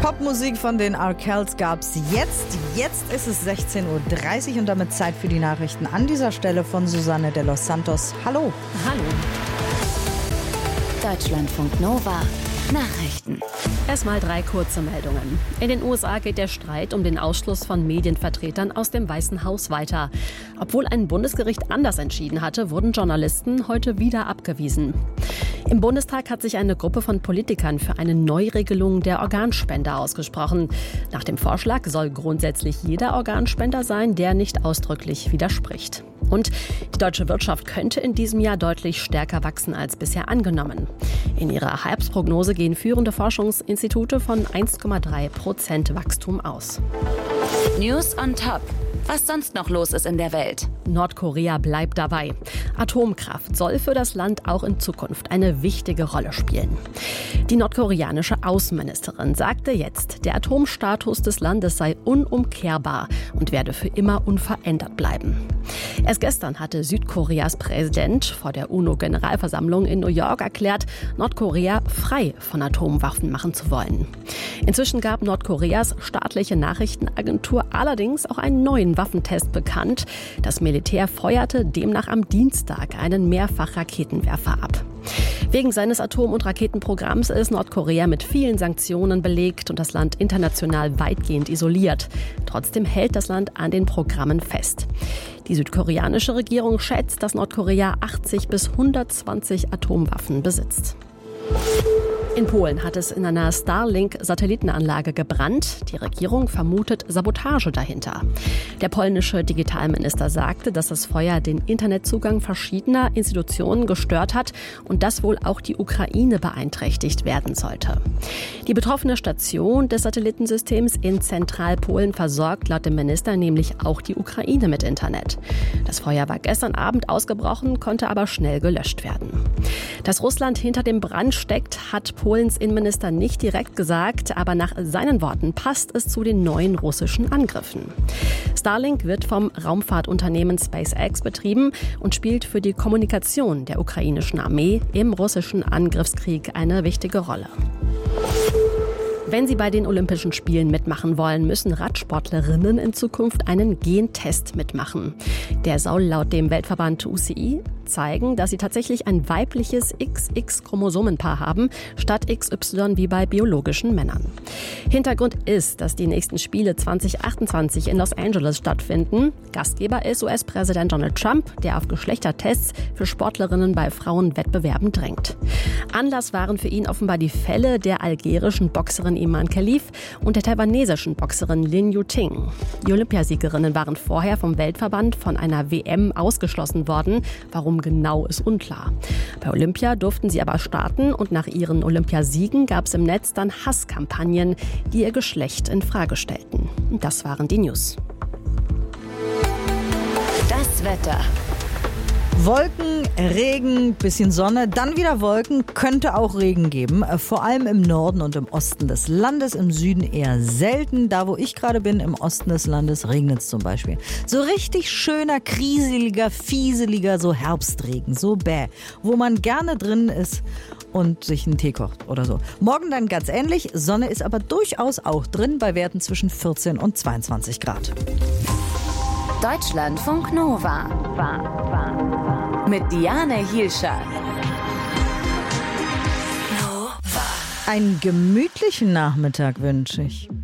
Popmusik von den Arkells gab's jetzt. Jetzt ist es 16:30 Uhr und damit Zeit für die Nachrichten. An dieser Stelle von Susanne de los Santos. Hallo. Hallo. Deutschlandfunk Nova. Nachrichten. Erstmal 3 kurze Meldungen. In den USA geht der Streit um den Ausschluss von Medienvertretern aus dem Weißen Haus weiter. Obwohl ein Bundesgericht anders entschieden hatte, wurden Journalisten heute wieder abgewiesen. Im Bundestag hat sich eine Gruppe von Politikern für eine Neuregelung der Organspende ausgesprochen. Nach dem Vorschlag soll grundsätzlich jeder Organspender sein, der nicht ausdrücklich widerspricht. Und die deutsche Wirtschaft könnte in diesem Jahr deutlich stärker wachsen als bisher angenommen. In ihrer Herbstprognose gehen führende Forschungsinstitute von 1,3% Wachstum aus. News on Top. Was sonst noch los ist in der Welt. Nordkorea bleibt dabei. Atomkraft soll für das Land auch in Zukunft eine wichtige Rolle spielen. Die nordkoreanische Außenministerin sagte jetzt, der Atomstatus des Landes sei unumkehrbar und werde für immer unverändert bleiben. Erst gestern hatte Südkoreas Präsident vor der UNO-Generalversammlung in New York erklärt, Nordkorea frei von Atomwaffen machen zu wollen. Inzwischen gab Nordkoreas staatliche Nachrichtenagentur allerdings auch einen neuen Waffentest bekannt. Das Militär feuerte demnach am Dienstag einen Mehrfachraketenwerfer ab. Wegen seines Atom- und Raketenprogramms ist Nordkorea mit vielen Sanktionen belegt und das Land international weitgehend isoliert. Trotzdem hält das Land an den Programmen fest. Die südkoreanische Regierung schätzt, dass Nordkorea 80 bis 120 Atomwaffen besitzt. In Polen hat es in einer Starlink-Satellitenanlage gebrannt. Die Regierung vermutet Sabotage dahinter. Der polnische Digitalminister sagte, dass das Feuer den Internetzugang verschiedener Institutionen gestört hat und dass wohl auch die Ukraine beeinträchtigt werden sollte. Die betroffene Station des Satellitensystems in Zentralpolen versorgt laut dem Minister nämlich auch die Ukraine mit Internet. Das Feuer war gestern Abend ausgebrochen, konnte aber schnell gelöscht werden. Dass Russland hinter dem Brand steckt, hat Polens Innenminister nicht direkt gesagt, aber nach seinen Worten passt es zu den neuen russischen Angriffen. Starlink wird vom Raumfahrtunternehmen SpaceX betrieben und spielt für die Kommunikation der ukrainischen Armee im russischen Angriffskrieg eine wichtige Rolle. Wenn Sie bei den Olympischen Spielen mitmachen wollen, müssen Radsportlerinnen in Zukunft einen Gentest mitmachen. Der soll laut dem Weltverband UCI zeigen, dass sie tatsächlich ein weibliches XX-Chromosomenpaar haben, statt XY wie bei biologischen Männern. Hintergrund ist, dass die nächsten Spiele 2028 in Los Angeles stattfinden. Gastgeber ist US-Präsident Donald Trump, der auf Geschlechtertests für Sportlerinnen bei Frauenwettbewerben drängt. Anlass waren für ihn offenbar die Fälle der algerischen Boxerin Iman Khalif und der taiwanesischen Boxerin Lin Yuting. Die Olympiasiegerinnen waren vorher vom Weltverband von einer WM ausgeschlossen worden. Warum genau ist unklar. Bei Olympia durften sie aber starten und nach ihren Olympiasiegen gab es im Netz dann Hasskampagnen, die ihr Geschlecht in Frage stellten. Und das waren die News. Das Wetter. Wolken, Regen, bisschen Sonne, dann wieder Wolken, könnte auch Regen geben. Vor allem im Norden und im Osten des Landes, im Süden eher selten. Da, wo ich gerade bin, im Osten des Landes, regnet es zum Beispiel. So richtig schöner, kriseliger, fieseliger, so Herbstregen, so wo man gerne drin ist und sich einen Tee kocht oder so. Morgen dann ganz ähnlich, Sonne ist aber durchaus auch drin, bei Werten zwischen 14 und 22 Grad. Deutschlandfunk Nova. Mit Diane Hielscher. Einen gemütlichen Nachmittag wünsche ich.